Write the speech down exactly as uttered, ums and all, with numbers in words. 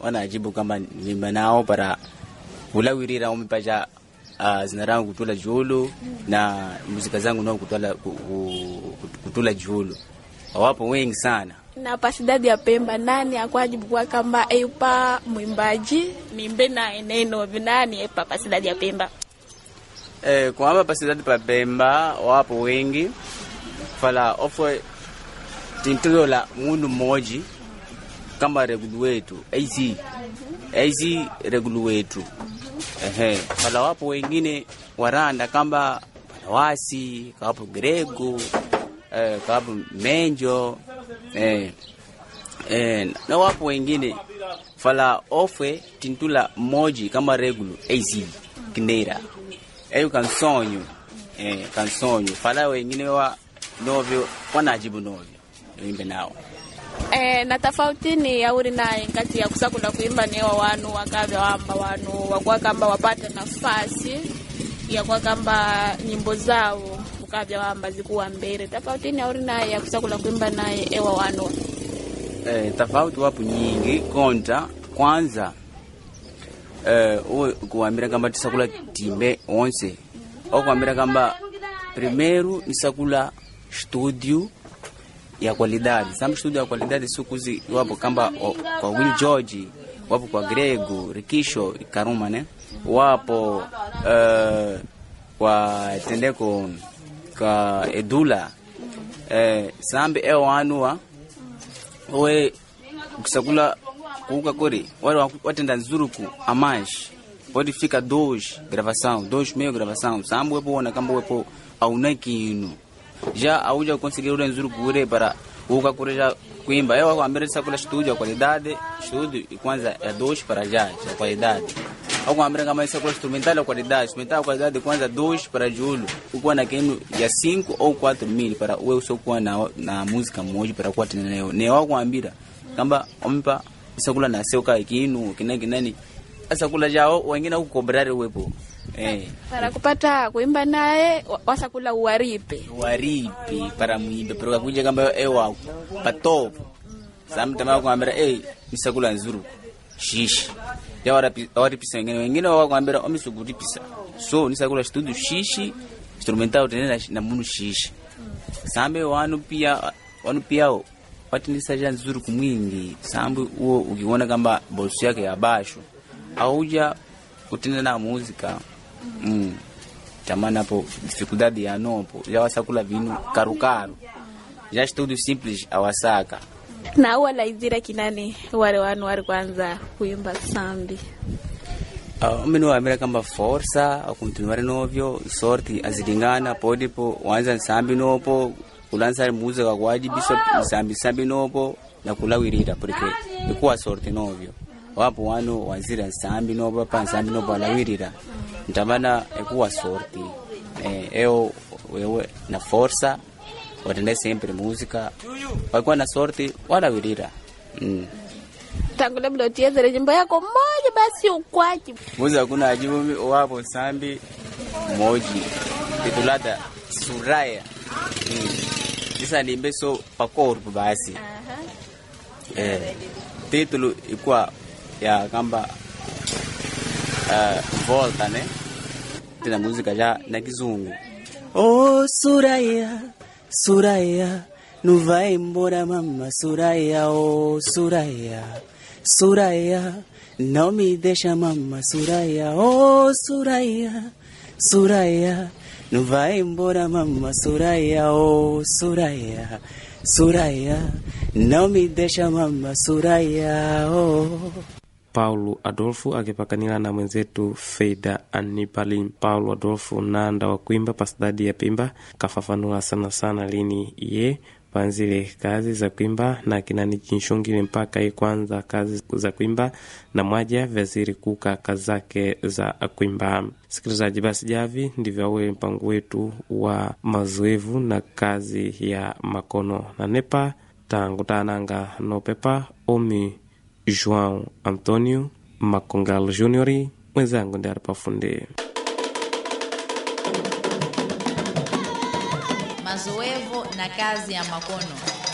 wanajibu kama nimba nao para ulawirira umipaja uh, zinarangu kutula julu na muzika zangu nao kutula kutula julu. Wapo wengi sana. Na pasidadi ya Pemba nani akwajibu kwa kamba eupa mwimbaji nimbe na neno vinani epa pasidadi ya Pemba? Eh, kwa hapa pasidadi pa Pemba wapo wengi. Fala ofwe tintuyo la mundu moji kama regulu wetu aizi aizi regulu wetu. Ehe, fala wapo wengine waranda kamba Wanawasi, kawapo Grego, eh, kawapo Menjo, eh, eh, na wapo wengine fala ofwe tintula moji kama regulu aizi kinera eyu kansonyo, eh, kansonyo fala wengine wa novyo wanajibu novyo imbe nao. Eh, na tofauti ni yauri naye kati ya kusakula kuimba newa wanu wakavya wamba wanu wakwa kamba wapate nafasi ya kwa kamba nyimbo zao ukavya wamba zikuwa mbele. Tofauti ni yauri naye ya kusakula kuimba naye ewa wanu. Eh, tofauti wapo nyingi. Konta kwanza eh uwe kuambira kamba tisakula timbe onse au kuambira kamba primeiro nisakula studio ya qualidade. Samu studio ya qualidade sukuzi wapo kamba o, kwa Will George, wapo kwa Grego, Rikisho, Karuma ne. Wapo uh, kwa Tendeko kwa Edula. Eh sambe e wanua we kusakula kuuka kori wale watenda nzuruku amash pode fika dois gravação dois meio gravação sambo wepo ona kamba wepo au nakinu já auja conseguir ule nzuru kure para uka kureja kuimba eu kuambira sakula studio kwa qualidade studio kwanza ya dois para já ya qualidade au kuambira kama sakula instrumental kwa qualidade instrumental kwa qualidade kwanza dois para julu uko na kenu ya cinco ou quatro mil para wewe usokuwa na na música moja para kwa tena leo ne wao kuambira kamba ompa sakula na seuka kinu kinani kinani asakula jao wengine ukukobrare wepo. Eh. Para kupata kuimba naye wasakula uwaripe. Uwaripe para muimbe pero kuja kamba ewa patop. Samtama kuambira eh misakula nzuru. Shishi. Ya warapi waripi wengine wengine wao kuambira omisuguri pisa. So nisakula studio shishi instrumental tena na munu shishi. Sambe wanu pia wanu pia watu nisaja nzuru kumwingi. Sambe uo ukiona kamba bosi yake ya basho. Auja kutenda na muzika. Mm. Tamana po dificuldade ya nopo já wasakula vinu karukaru já studio simples awasaka na wala izira kinani wale wanu wali kwanza kuimba sambi. Uh, mimi waambia kamba força au continuar novyo sorti azilingana pode po wanza sambi nopo kulanza muzika kwa wajibiso sambi sambi nopo na kulawirira porque ikuwa sorti novyo wapo wanu wazira sambi nopo pa sambi nopo alawirira ntamana ekuwa sorti eh eo wewe na força watende sempre música wakuwa na sorti wala wirira. Mm. Tangu labda utiezere jimbo yako moja basi ukwaji muzika kuna ajibu wapo sambi moji titulada suraya. Mm. Disa nimbe so pakor basi. Uh-huh. Eh titulu ikwa ya kamba uh, volta ne tena muzika ja na kizungu. Oh Suraya Suraya não vai embora mama Suraya oh Suraya Suraya não me deixa mama Suraya oh Suraya Suraya não vai embora mama Suraya oh Suraya Suraya não me deixa mama Suraya oh. Paulo Adolfo akipakanila na mwenzetu Feida Anipali. Paulo Adolfo nanda wa kuimba pasidadi ya Pemba kafafanua sana sana lini ye panzile kazi za kuimba na kinani jinshungile mpaka ye kwanza kazi za kuimba na mwaja vaziri kuka kazake za kuimba. Sikilizaji basi javi ndivyo uwe mpango wetu wa mazoevu na kazi ya makono na nepa tangu tananga no pepa omi João Antonio Makongalo Junior mwenzangu ndiye alipafunde. Mazoevu na kazi ya makono.